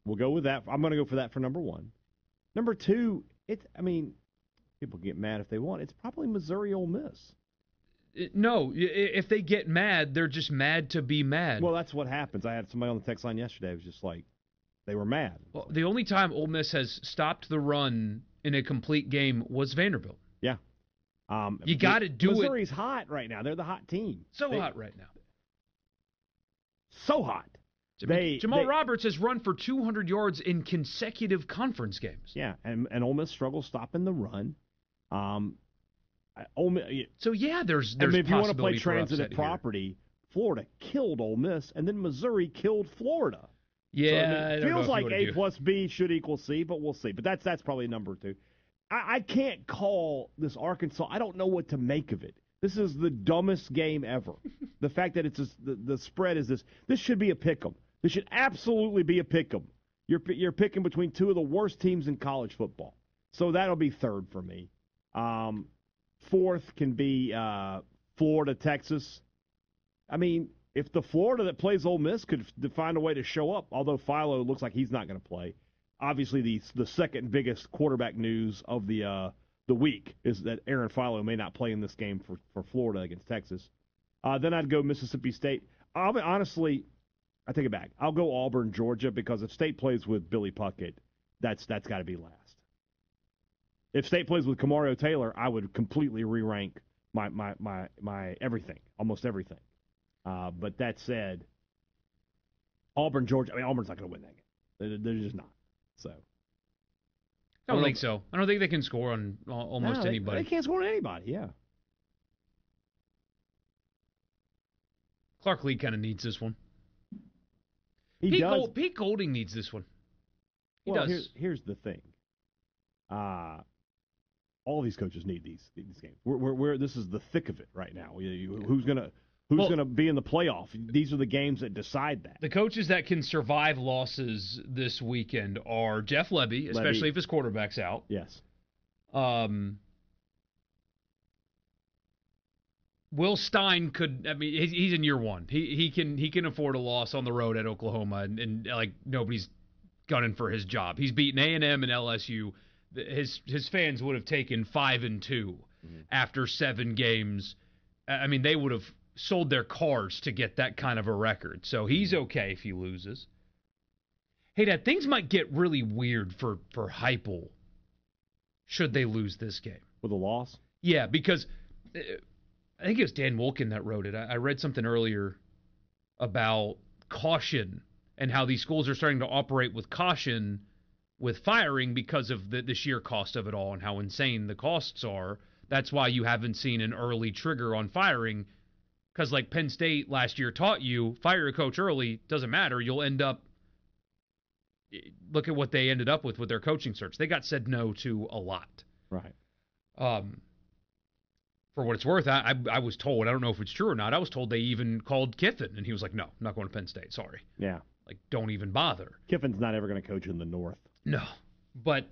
We'll go with that. I'm going to go for that for number one. Number two, people can get mad if they want. It's probably Missouri Ole Miss. No, if they get mad, they're just mad to be mad. Well, that's what happens. I had somebody on the text line yesterday who was just like, they were mad. Well, the only time Ole Miss has stopped the run in a complete game was Vanderbilt. Yeah. You got to do Missouri's it. Missouri's hot right now. They're the hot team. Hot right now. So hot. Jamal Roberts has run for 200 yards in consecutive conference games. Yeah, and Ole Miss struggles stopping the run. Ole Miss, so yeah, there's if you want to play transitive property, here. Florida killed Ole Miss, and then Missouri killed Florida. Yeah, so, it feels like A plus B should equal C, but we'll see. But that's probably number two. I can't call this Arkansas. I don't know what to make of it. This is the dumbest game ever. The fact that it's just, the spread is this. This should be a pick'em. This should absolutely be a pick'em. You're picking between two of the worst teams in college football. So that'll be third for me. Fourth can be Florida, Texas. I mean, if the Florida that plays Ole Miss could find a way to show up, although Philo looks like he's not going to play. Obviously, the second biggest quarterback news of the week is that Aaron Philo may not play in this game for Florida against Texas. Then I'd go Mississippi State. Honestly, I take it back. I'll go Auburn, Georgia, because if State plays with Billy Puckett, that's got to be last. If State plays with Kamario Taylor, I would completely re-rank my everything, almost everything. But that said, Auburn, Georgia. Auburn's not going to win that game. They're just not. So. I don't think so. I don't think they can score on almost anybody. They can't score on anybody. Yeah. Clark Lee kind of needs this one. Pete Golding needs this one. He does. Here's the thing. All these coaches need these games. We're this is the thick of it right now. Who's gonna be in the playoff? These are the games that decide that. The coaches that can survive losses this weekend are Jeff Lebby, especially if his quarterback's out. Yes. Will Stein could. He's in year one. He can afford a loss on the road at Oklahoma, and like nobody's gunning for his job. He's beaten A&M and LSU. His fans would have taken 5-2 after 7 games. They would have sold their cars to get that kind of a record. So he's okay if he loses. Hey, Dad, things might get really weird for Heupel should they lose this game. With a loss? Yeah, because I think it was Dan Wolken that wrote it. I read something earlier about caution and how these schools are starting to operate with caution with firing because of the sheer cost of it all and how insane the costs are. That's why you haven't seen an early trigger on firing, because like Penn State last year taught you, fire a coach early, doesn't matter. You'll end up – look at what they ended up with their coaching search. They got said no to a lot. Right. For what it's worth, I was told, I don't know if it's true or not, I was told they even called Kiffin, and he was like, no, I'm not going to Penn State, sorry. Yeah. Like, don't even bother. Kiffin's not ever going to coach in the North. No, but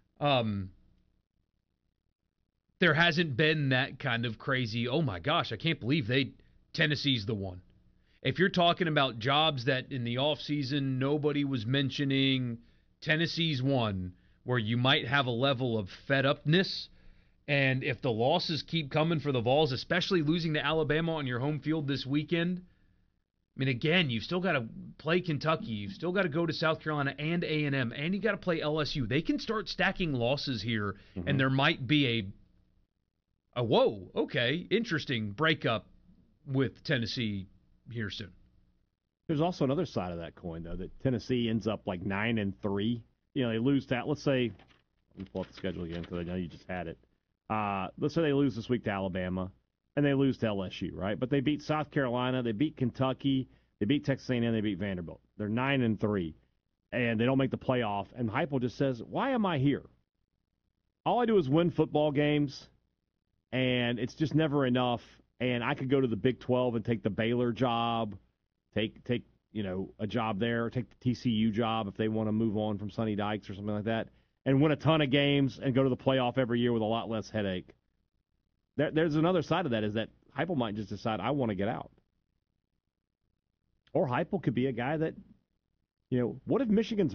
there hasn't been that kind of crazy, oh my gosh, I can't believe Tennessee's the one. If you're talking about jobs that in the offseason nobody was mentioning, Tennessee's one where you might have a level of fed-upness. And if the losses keep coming for the Vols, especially losing to Alabama on your home field this weekend, again, you've still got to play Kentucky. You've still got to go to South Carolina and A&M, and you got to play LSU. They can start stacking losses here, and there might be a whoa, okay, interesting breakup with Tennessee here soon. There's also another side of that coin, though, that Tennessee ends up like 9-3. They lose that. Let's say, let me pull up the schedule again because I know you just had it. Let's say they lose this week to Alabama. And they lose to LSU, right? But they beat South Carolina, they beat Kentucky, they beat Texas A&M, they beat Vanderbilt. They're 9-3, and they don't make the playoff. And Heupel just says, "Why am I here? All I do is win football games, and it's just never enough. And I could go to the Big 12 and take the Baylor job, take a job there, take the TCU job if they want to move on from Sonny Dykes or something like that, and win a ton of games and go to the playoff every year with a lot less headache." There's another side of that, is that Heupel might just decide, I want to get out. Or Heupel could be a guy that, what if Michigan's